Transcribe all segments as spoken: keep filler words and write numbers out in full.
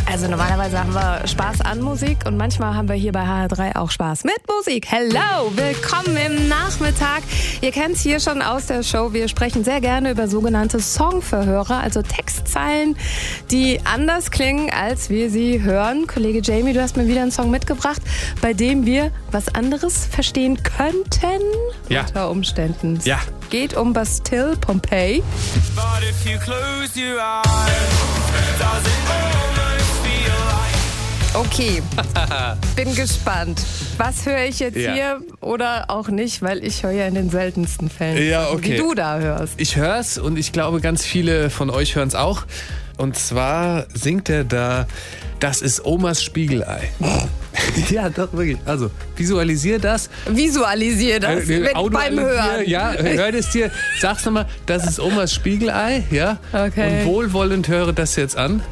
Also normalerweise haben wir Spaß an Musik und manchmal haben wir hier bei H R drei auch Spaß mit Musik. Hello, willkommen im Nachmittag. Ihr kennt es hier schon aus der Show. Wir sprechen sehr gerne über sogenannte Songverhörer, also Textzeilen, die anders klingen, als wir sie hören. Kollege Jamie, du hast mir wieder einen Song mitgebracht, bei dem wir was anderes verstehen könnten. Ja. Unter Umständen. Ja. Geht um Bastille Pompeii. But if you close your eyes, does it almost feel like... Okay, bin gespannt. Was höre ich jetzt Ja. hier oder auch nicht, weil ich höre ja in den seltensten Fällen, Ja, okay. wie du da hörst. Ich hör's und ich glaube, ganz viele von euch hören's auch. Und zwar singt er da, das ist Omas Spiegelei. Ja, doch, wirklich. Also, visualisier das. Visualisiere das Äh, mit, Audio- beim Hören. Ja, hör das dir. Sag's nochmal, das ist Omas Spiegelei, ja? Okay. Und wohlwollend höre das jetzt an.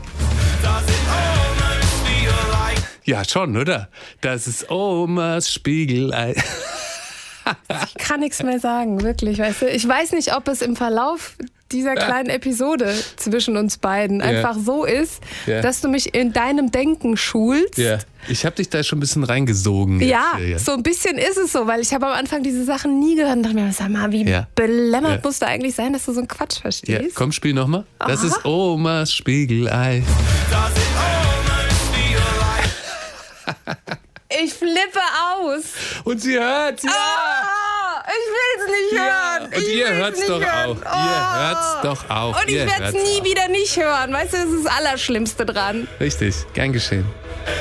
Ja, schon, oder? Das ist Omas Spiegelei. Ich kann nichts mehr sagen, wirklich, weißt du. Ich weiß nicht, ob es im Verlauf dieser kleinen Episode zwischen uns beiden Ja. einfach so ist, Ja. dass du mich in deinem Denken schulst. Ja, ich habe dich da schon ein bisschen reingesogen. jetzt Ja, hier, ja. so ein bisschen ist es so, weil ich habe am Anfang diese Sachen nie gehört und dachte mir, sag mal, wie Ja. belämmert Ja. musst du eigentlich sein, dass du so einen Quatsch Ja, verstehst? komm, spiel nochmal. Das Aha. ist Omas Spiegelei. Ich flippe aus. Und sie hört, ja. Ah, ich will es nicht Ja. hören. Und ich ihr will's hört's nicht doch hören. auch. Oh. Ihr hört's doch auch. Und ich Ihr werde es hört's nie auch. wieder nicht hören. Weißt du, das ist das Allerschlimmste dran. Richtig, gern geschehen.